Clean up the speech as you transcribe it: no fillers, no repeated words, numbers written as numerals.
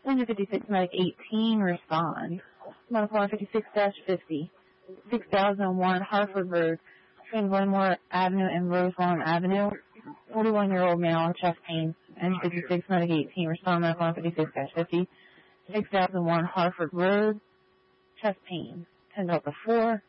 156 Medic 18, respond. Medical 156-50. 6001 Hartford Road, between Glenmore Avenue and Roselawn Avenue. 41-year-old male, chest pain. N56 Medic 18, respond. Medical 156-50. 6001 Hartford Road, chest pain. 10 Delta 4.